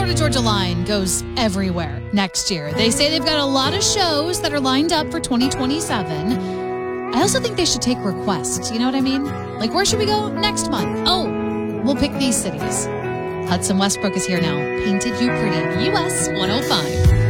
Florida Georgia Line goes everywhere next year. They say they've got a lot of shows that are lined up for 2027. I also think they should take requests. You know what I mean? Like, where should we go next month? Oh, we'll pick these cities. Hudson Westbrook is here now. Painted You Pretty, US 105.